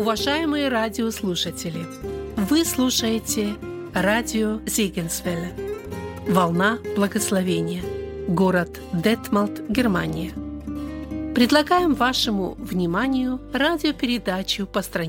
Уважаемые радиослушатели, вы слушаете радио Зегенсвелле, волна благословения, город Детмалт, Германия. Предлагаем вашему вниманию радиопередачу по странице